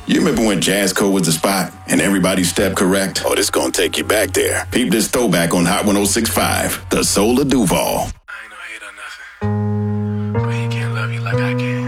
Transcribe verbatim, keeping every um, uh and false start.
You remember when Jazz Co was the spot and everybody stepped correct? Oh, this gonna take you back there. Peep this throwback on Hot one oh six point five, The Soul of Duval. I ain't no hate or nothing, but he can't love you like I can.